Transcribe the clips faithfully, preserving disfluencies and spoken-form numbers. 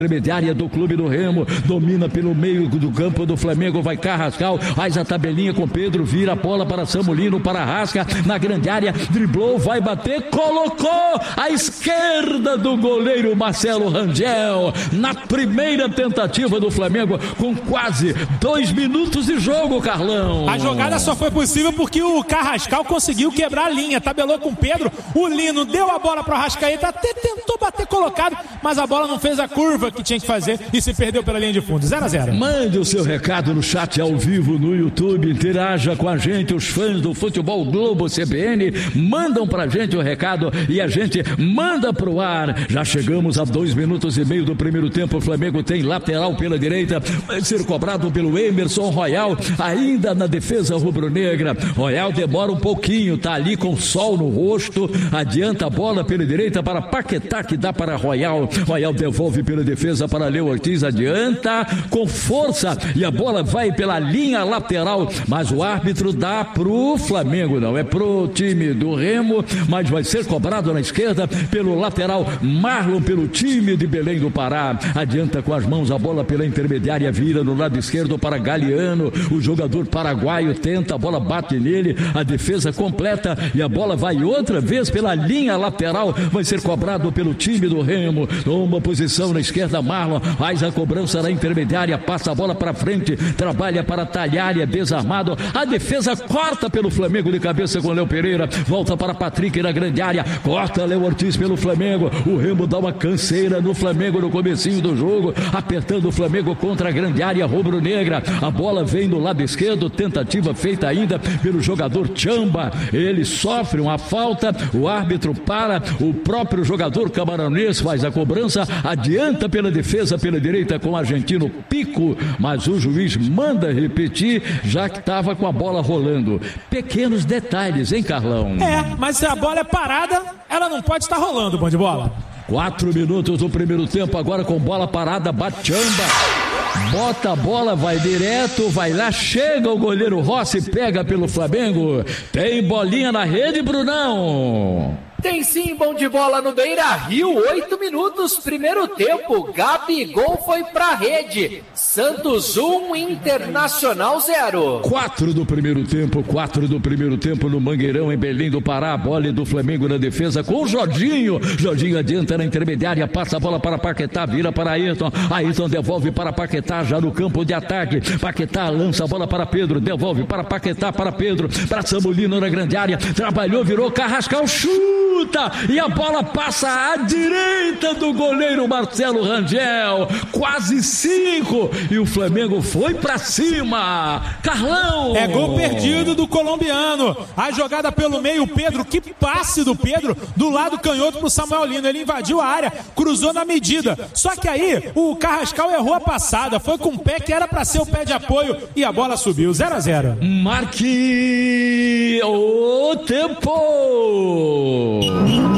intermediária do Clube do Remo, domina pelo meio do campo do Flamengo, vai Carrascal, faz a tabelinha com Pedro, vira a bola para Samulino, para Rasca, na grande área, driblou, vai bater, colocou à esquerda do goleiro Marcelo Rangel, na primeira tentativa do Flamengo, com quase dois minutos de jogo, Carlão. A jogada só foi possível porque o Carrascal conseguiu quebrar a linha, tabelou com Pedro, o Lino deu a bola para o Arrascaeta, até tentou bater colocado, mas a bola não fez a curva que tinha que fazer e se perdeu pela linha de fundo. zero a zero. Mande o seu recado no chat ao vivo no YouTube, interaja com a gente, os fãs do Futebol Globo C B N mandam pra gente o recado e a gente manda pro ar. Já chegamos a dois minutos e meio do primeiro tempo, o Flamengo tem lateral pela direita, vai ser cobrado pelo Emerson Royal, ainda na defesa rubro-negra. Royal demora um pouquinho, tá ali com sol no rosto, adianta a bola pela direita para Paquetá, que dá para Royal, Royal devolve pela defesa para Leo Ortiz, adianta com força e a bola vai pela linha lateral, mas o árbitro dá pro Flamengo, não é pro time do Remo, mas vai ser cobrado na esquerda pelo lateral Marlon, pelo time de Belém do Pará. Adianta com as mãos a bola pela intermediária, vira no lado esquerdo para Galeano, o jogador paraguaio tenta, a bola bate nele, a defesa completa e a bola vai outra vez pela linha lateral, vai ser cobrado pelo time do Remo. Toma posição na esquerda Marlon, faz a cobrança na intermediária, passa a bola para frente, trabalha para Talharia, desarmado, a defesa corta pelo Flamengo de cabeça com Léo Pereira, volta para Patrick na grande área, corta Léo Ortiz pelo Flamengo, o Remo dá uma canseira no Flamengo no comecinho do jogo, apertando o Flamengo contra a grande área rubro-negra, a bola vem no lado esquerdo, tentativa feita ainda pelo jogador Chamba, ele sofre uma falta, o árbitro para, o próprio jogador camaronês faz a cobrança, adianta pela defesa pela direita com o argentino Pico, mas o juiz manda repetir, já que estava com a bola rolando. Pequenos detalhes, hein, Carlão? É, mas se a bola é parada, ela não pode estar rolando, bom de bola. Quatro minutos do primeiro tempo, agora com bola parada, bate Chamba, bota a bola, vai direto, vai lá, chega o goleiro Rossi, pega pelo Flamengo, tem bolinha na rede, Brunão. Tem sim, bom de bola no Beira-Rio, oito minutos, primeiro tempo, Gabigol foi pra rede, Santos um, Internacional zero. Quatro do primeiro tempo, quatro do primeiro tempo no Mangueirão, em Belém do Pará, a bola do Flamengo na defesa com o Jorginho, Jorginho adianta na intermediária, passa a bola para Paquetá, vira para Ayrton, Ayrton devolve para Paquetá, já no campo de ataque, Paquetá lança a bola para Pedro, devolve para Paquetá, para Pedro, para Samulino na grande área, trabalhou, virou Carrascal, chuta! E a bola passa à direita do goleiro Marcelo Rangel, quase cinco, e o Flamengo foi pra cima. Carlão! É gol perdido do colombiano, a jogada pelo meio, Pedro, que passe do Pedro, do lado canhoto pro Samuel Lino, ele invadiu a área, cruzou na medida, só que aí o Carrascal errou a passada, foi com o pé que era pra ser o pé de apoio e a bola subiu, zero a zero. Marque o tempo!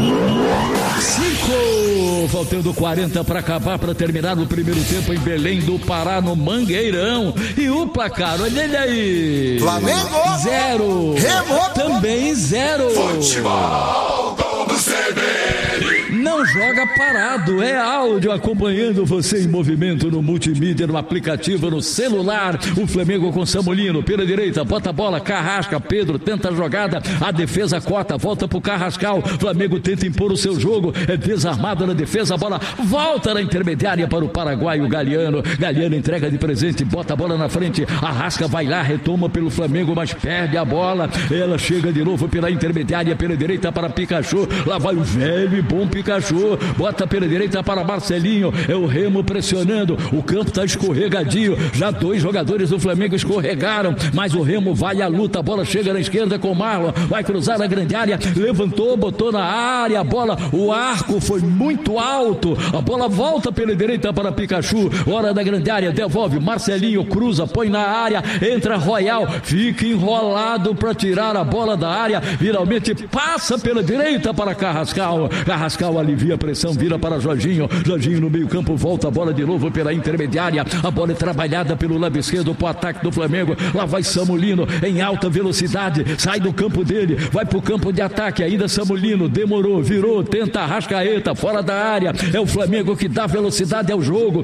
Cinco, faltando quarenta para acabar, para terminar o primeiro tempo em Belém do Pará, no Mangueirão. E o placar, olha ele aí. Flamengo zero. Remo também zero. Futebol Globo C B N. Não joga parado, é áudio acompanhando você em movimento no multimídia, no aplicativo, no celular. O Flamengo com Samulino pela direita, bota a bola, Carrasca, Pedro tenta a jogada, a defesa corta, volta pro Carrascal, Flamengo tenta impor o seu jogo, é desarmado na defesa, a bola volta na intermediária para o paraguaio Galeano, Galeano entrega de presente, bota a bola na frente, Arrasca vai lá, retoma pelo Flamengo, mas perde a bola, ela chega de novo pela intermediária, pela direita para Pikachu, lá vai o velho e bom Pikachu, bota pela direita para Marcelinho, é o Remo pressionando, o campo está escorregadio, já dois jogadores do Flamengo escorregaram, mas o Remo vai à luta, a bola chega na esquerda com o Marlon, vai cruzar na grande área, levantou, botou na área, a bola, o arco foi muito alto, a bola volta pela direita para Pikachu, hora da grande área, devolve, Marcelinho cruza, põe na área, entra Royal, fica enrolado para tirar a bola da área, finalmente passa pela direita para Carrascal, Carrascal alivia a pressão, vira para Jorginho. Jorginho no meio campo, volta a bola de novo pela intermediária. A bola é trabalhada pelo lado esquerdo para o ataque do Flamengo. Lá vai Samulino em alta velocidade. Sai do campo dele, vai para o campo de ataque. Ainda Samulino, demorou, virou, tenta Arrascaeta, fora da área. É o Flamengo que dá velocidade ao jogo.